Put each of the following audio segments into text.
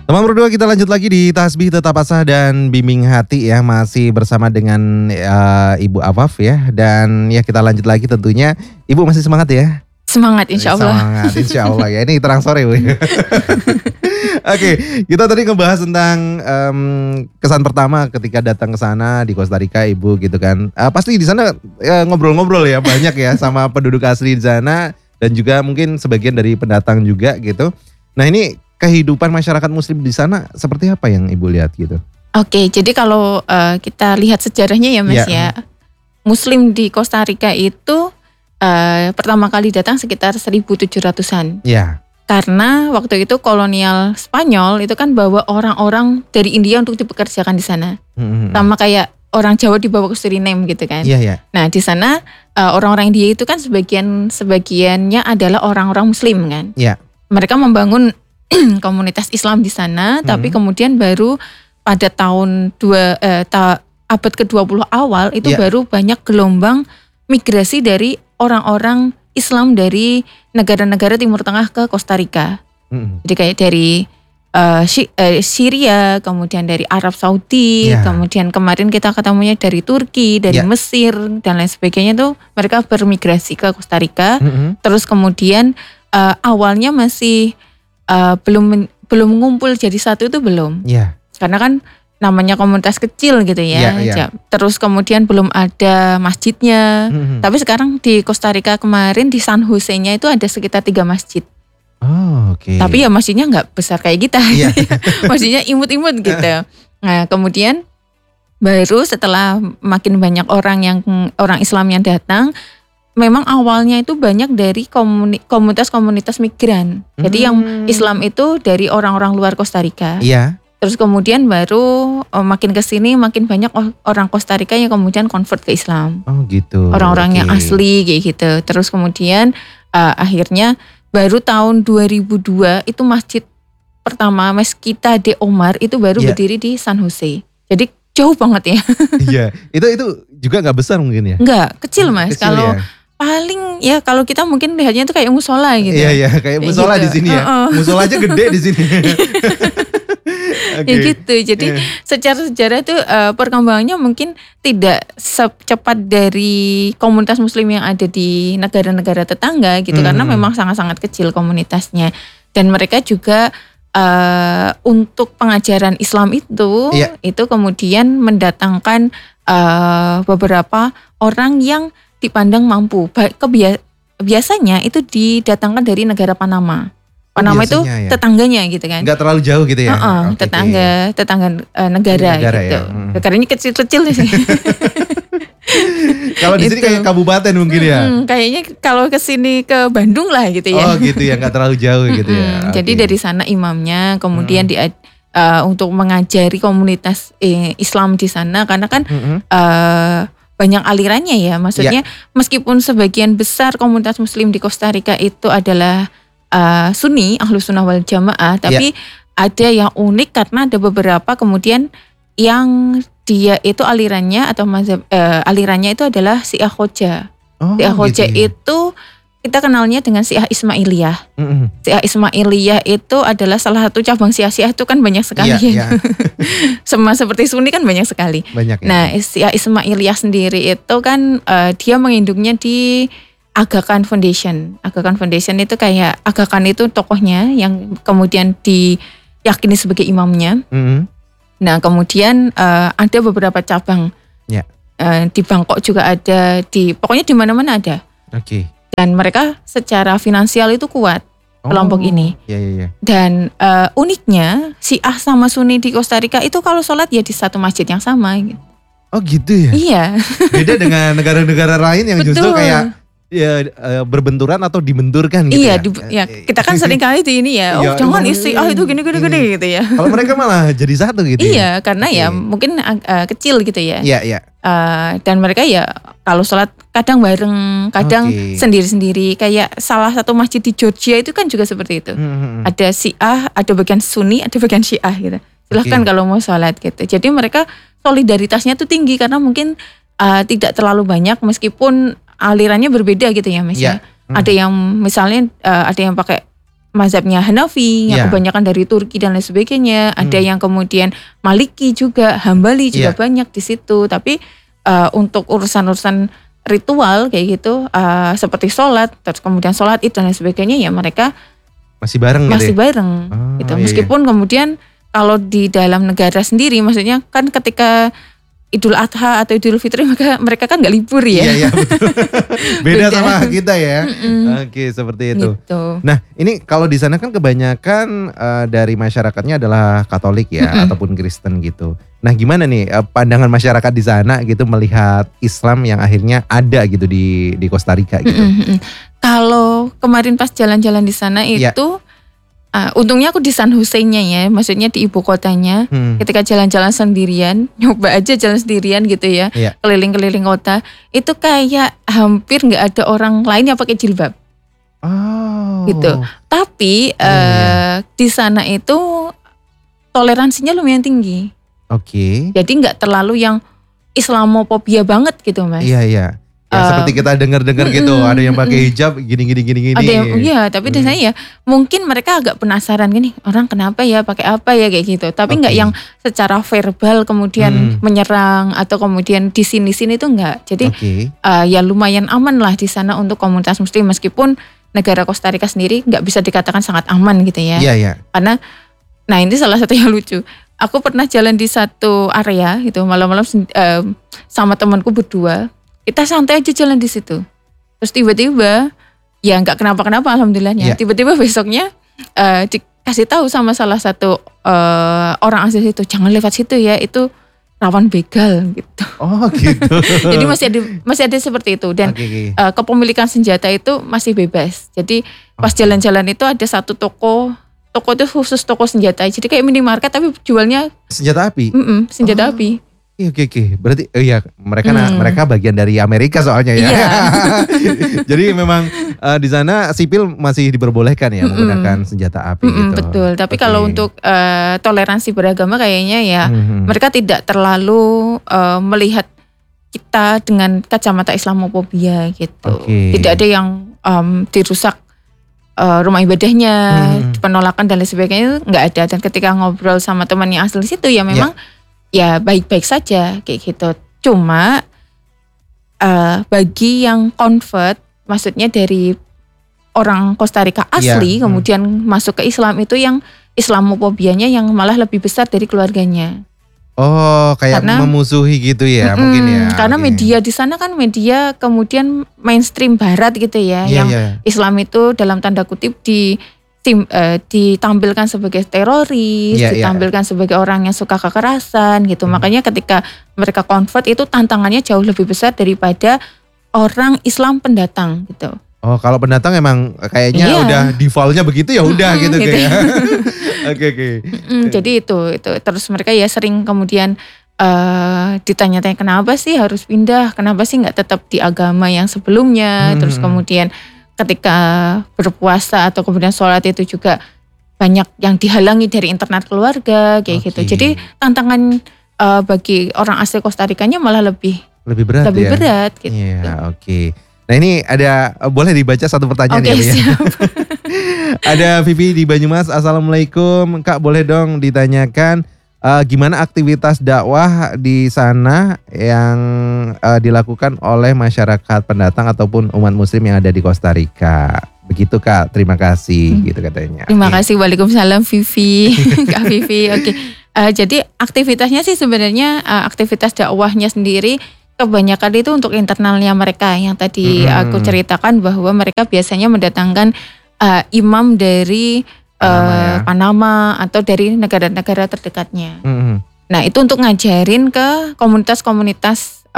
Teman berdua, kita lanjut lagi di Tasbih Tetap Asah dan Bimbing Hati ya. Masih bersama dengan Ibu Afaf ya. Dan ya kita lanjut lagi tentunya. Ibu masih semangat ya? Semangat insya Allah. Semangat insya Allah ya. Ini terang sore Bu. Oke, kita tadi ngebahas tentang kesan pertama ketika datang ke sana di Costa Rica Ibu gitu kan. Pasti di sana ngobrol-ngobrol ya banyak ya sama penduduk asli di sana. Dan juga mungkin sebagian dari pendatang juga gitu. Nah ini kehidupan masyarakat muslim di sana seperti apa yang Ibu lihat gitu? Oke, jadi kalau kita lihat sejarahnya ya Mas ya. Muslim di Costa Rica itu pertama kali datang sekitar 1700-an. Ya. Karena waktu itu kolonial Spanyol itu kan bawa orang-orang dari India untuk dipekerjakan di sana. Sama kayak orang Jawa dibawa ke Suriname gitu kan. Iya, iya. Nah di sana orang-orang India itu kan sebagiannya adalah orang-orang Muslim kan. Iya. Mereka membangun komunitas Islam di sana, tapi kemudian baru pada tahun abad ke-20 awal itu baru banyak gelombang migrasi dari orang-orang Islam dari negara-negara Timur Tengah ke Costa Rica. Jadi kayak dari Syria, kemudian dari Arab Saudi, kemudian kemarin kita ketemunya dari Turki, dari Mesir dan lain sebagainya tuh mereka bermigrasi ke Costa Rica. Terus kemudian awalnya masih belum ngumpul jadi satu itu belum. Karena kan namanya komunitas kecil gitu ya. Terus kemudian belum ada masjidnya. Tapi sekarang di Costa Rica kemarin di San Jose-nya itu ada sekitar 3 masjid. Oh, oke. Tapi ya masjidnya nggak besar kayak kita. Masjidnya imut-imut gitu. Nah kemudian baru setelah makin banyak orang Islam yang datang, memang awalnya itu banyak dari komunitas-komunitas migran. Jadi yang Islam itu dari orang-orang luar Costa Rica. Terus kemudian baru makin kesini makin banyak orang Costa Rica yang kemudian convert ke Islam. Oh gitu. Orang-orang yang asli kayak gitu. Terus kemudian akhirnya baru tahun 2002 itu masjid pertama Mezquita de Omar itu baru berdiri di San Jose. Jadi jauh banget ya. Iya. Itu juga nggak besar mungkin ya? Nggak, kecil Mas. Kalau paling ya kalau kita mungkin lihatnya itu kayak musola gitu. Iya, kayak musola gitu. Di sini ya. Musola aja gede di sini. Ya gitu. Jadi secara sejarah itu perkembangannya mungkin tidak secepat dari komunitas muslim yang ada di negara-negara tetangga gitu. Karena memang sangat-sangat kecil komunitasnya. Dan mereka juga untuk pengajaran Islam itu kemudian mendatangkan beberapa orang yang dipandang mampu. Biasanya itu didatangkan dari negara Panama. Panama itu tetangganya gitu kan. Enggak terlalu jauh gitu ya. Tetangga negara gitu. Negaranya kecil-kecil sih. Kalau di sini kayak kabupaten mungkin ya. Kayaknya kalau ke sini ke Bandung lah gitu ya. Oh gitu ya, enggak terlalu jauh gitu ya. Jadi dari sana imamnya kemudian untuk mengajari komunitas Islam di sana karena kan banyak alirannya ya. Maksudnya meskipun sebagian besar komunitas muslim di Costa Rica itu adalah Sunni, Ahlus Sunnah wal Jamaah, tapi ada yang unik karena ada beberapa kemudian yang dia itu alirannya atau mazhab alirannya itu adalah Syiah Khoja. Syiah Khoja itu kita kenalnya dengan Syiah Ismailiyah. Syiah Ismailiyah itu adalah salah satu cabang Syiah itu kan banyak sekali ya. Sama seperti Sunni kan banyak sekali. Nah, Syiah Ismailiyah sendiri itu kan dia menginduknya di Aga Khan Foundation. Aga Khan Foundation itu kayak Aga Khan itu tokohnya yang kemudian diyakini sebagai imamnya. Nah kemudian ada beberapa cabang. Di Bangkok juga ada, pokoknya di mana-mana ada. Dan mereka secara finansial itu kuat kelompok ini. Dan uniknya Syiah sama Sunni di Costa Rica itu kalau sholat ya di satu masjid yang sama. Oh gitu ya? Iya. Beda dengan negara-negara lain yang justru kayak berbenturan atau dibenturkan gitu kita kan sering kali di ini jangan isi itu gini gitu ya. Kalau mereka malah jadi satu gitu. Iya, karena ya mungkin kecil gitu ya. Dan mereka ya kalau sholat kadang bareng, kadang sendiri-sendiri. Kayak salah satu masjid di Georgia itu kan juga seperti itu. Ada Syiah, ada bagian Sunni, ada bagian Syiah gitu. Silahkan kalau mau sholat gitu. Jadi mereka solidaritasnya tuh tinggi karena mungkin tidak terlalu banyak meskipun alirannya berbeda gitu ya Mas ya. Ada yang misalnya ada yang pakai mazhabnya Hanafi yang kebanyakan dari Turki dan lain sebagainya. Ada yang kemudian Maliki juga, Hambali juga banyak di situ. Tapi untuk urusan-urusan ritual kayak gitu, seperti sholat, terus kemudian sholat id dan lain sebagainya, ya mereka masih bareng gitu. Meskipun kemudian kalau di dalam negara sendiri, maksudnya kan ketika Idul Adha atau Idul Fitri mereka kan nggak libur ya. Iya betul. Beda sama kita ya. Oke, seperti itu. Gitu. Nah ini kalau di sana kan kebanyakan dari masyarakatnya adalah Katolik ya ataupun Kristen gitu. Nah gimana nih pandangan masyarakat di sana gitu melihat Islam yang akhirnya ada gitu di Costa Rica gitu. Kalau kemarin pas jalan-jalan di sana itu untungnya aku di San Jose-nya ya, maksudnya di ibu kotanya. Ketika jalan-jalan sendirian, nyoba aja jalan sendirian gitu ya, keliling-keliling kota, itu kayak hampir nggak ada orang lain yang pakai jilbab. Gitu. Tapi di sana itu toleransinya lumayan tinggi. Jadi nggak terlalu yang Islamofobia banget gitu, Mas. Iya. Ya, seperti kita dengar-dengar gitu, ada yang pakai hijab gini. Ada yang, tapi di sana ya mungkin mereka agak penasaran gini, orang kenapa ya pakai apa ya kayak gitu. Tapi nggak yang secara verbal kemudian menyerang atau kemudian di sini itu nggak. Jadi ya lumayan aman lah di sana untuk komunitas Muslim, meskipun negara Costa Rica sendiri nggak bisa dikatakan sangat aman gitu ya. Iya. Karena, nah ini salah satu yang lucu. Aku pernah jalan di satu area gitu malam-malam sama temanku berdua. Kita santai aja jalan di situ. Terus tiba-tiba ya nggak kenapa-kenapa alhamdulillahnya. Tiba-tiba besoknya dikasih tahu sama salah satu orang asli situ, jangan lewat situ ya, itu rawan begal gitu. Oh gitu. Jadi masih ada seperti itu, dan kepemilikan senjata itu masih bebas. Jadi pas jalan-jalan itu ada satu toko itu khusus toko senjata. Jadi kayak minimarket tapi jualnya senjata api. Senjata api. Oke. Berarti mereka bagian dari Amerika soalnya ya. Jadi memang di sana sipil masih diperbolehkan ya menggunakan senjata api gitu. Betul. Tapi kalau untuk toleransi beragama kayaknya ya mereka tidak terlalu melihat kita dengan kacamata Islamofobia gitu. Tidak ada yang dirusak rumah ibadahnya, penolakan dan lain sebagainya, nggak ada. Dan ketika ngobrol sama teman yang asli situ ya memang ya baik-baik saja kayak gitu. Cuma bagi yang convert, maksudnya dari orang Costa Rica asli kemudian masuk ke Islam, itu yang Islamofobianya yang malah lebih besar dari keluarganya. Oh, kayak memusuhi gitu ya mungkin ya. Karena media di sana kan media kemudian mainstream barat gitu ya, yang Islam itu dalam tanda kutip ditampilkan sebagai teroris, ditampilkan sebagai orang yang suka kekerasan gitu. Makanya ketika mereka convert itu tantangannya jauh lebih besar daripada orang Islam pendatang gitu. Oh, kalau pendatang emang kayaknya udah defaultnya begitu ya udah gitu kayak. Oke. Jadi itu terus mereka ya sering kemudian ditanya-tanya kenapa sih harus pindah, kenapa sih nggak tetap di agama yang sebelumnya. Terus kemudian ketika berpuasa atau kemudian sholat itu juga banyak yang dihalangi dari internal keluarga kayak gitu. Jadi tantangan bagi orang asli Costa Ricanya malah lebih berat gitu. Iya, oke. Nah ini ada, boleh dibaca satu pertanyaan ya? Siap. Ada Vivi di Banyumas, Assalamualaikum Kak, boleh dong ditanyakan gimana aktivitas dakwah di sana yang dilakukan oleh masyarakat pendatang ataupun umat muslim yang ada di Costa Rica. Begitu Kak, terima kasih gitu katanya. Terima kasih, waalaikumsalam Vivi. Kak Vivi, oke. Jadi aktivitasnya sih sebenarnya aktivitas dakwahnya sendiri kebanyakan itu untuk internalnya mereka yang tadi aku ceritakan, bahwa mereka biasanya mendatangkan imam dari Panama atau dari negara-negara terdekatnya. Nah itu untuk ngajarin ke komunitas-komunitas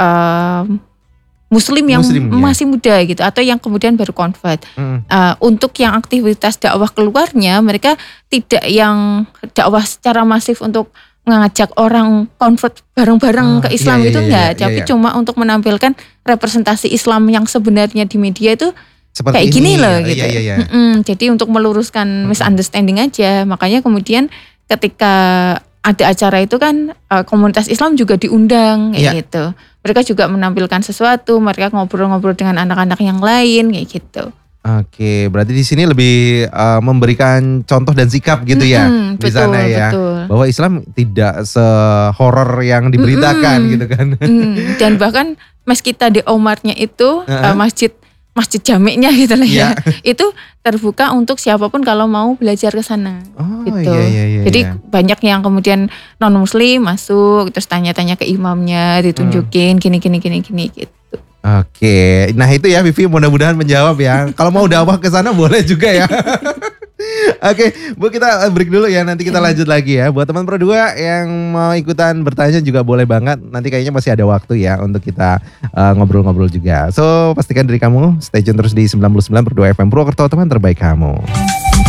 Muslim yang masih muda gitu, atau yang kemudian baru convert. Untuk yang aktivitas dakwah keluarnya, mereka tidak yang dakwah secara masif untuk ngajak orang convert bareng-bareng ke Islam enggak, tapi cuma untuk menampilkan representasi Islam yang sebenarnya di media itu seperti kayak gini loh gitu. Jadi untuk meluruskan misunderstanding aja. Makanya kemudian ketika ada acara itu kan komunitas Islam juga diundang kayak gitu. Mereka juga menampilkan sesuatu, mereka ngobrol-ngobrol dengan anak-anak yang lain kayak gitu. Oke, berarti di sini lebih memberikan contoh dan sikap gitu ya di betul, sana ya. betul. Bahwa Islam tidak sehoror yang diberitakan gitu kan. Dan bahkan mas kita di Omarnya itu masjid jamiknya gitu lah ya. Itu terbuka untuk siapapun kalau mau belajar ke sana. Oh gitu. iya. Jadi banyak yang kemudian non muslim masuk terus tanya-tanya ke imamnya, ditunjukin gini gitu. Oke, nah itu ya Vivi, mudah-mudahan menjawab ya. Kalau mau dakwah ke sana boleh juga ya. Oke, Bu, kita break dulu ya. Nanti kita lanjut lagi ya. Buat teman Pro 2 yang mau ikutan bertanya juga boleh banget. Nanti kayaknya masih ada waktu ya untuk kita ngobrol-ngobrol juga. So, pastikan diri kamu stay tune terus di 99 per 2 FM Purwokerto, teman terbaik kamu.